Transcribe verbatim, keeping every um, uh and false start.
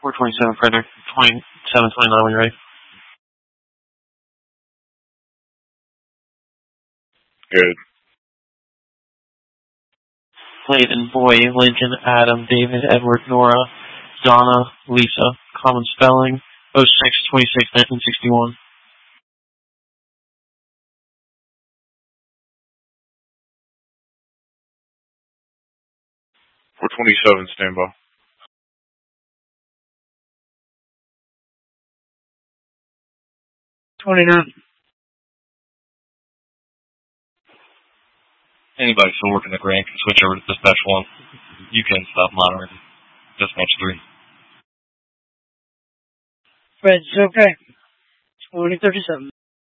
four twenty-seven, Frederick. twenty-seven twenty-nine when you're ready. Good. Clayton, Boy, Lincoln, Adam, David, Edward, Nora, Donna, Lisa. Common spelling, oh six twenty-six nineteen sixty-one. four twenty-seven, stand by. twenty-nine. Anybody still working the grant can switch over to dispatch one. You can stop monitoring dispatch three. Fred's okay. twenty thirty-seven.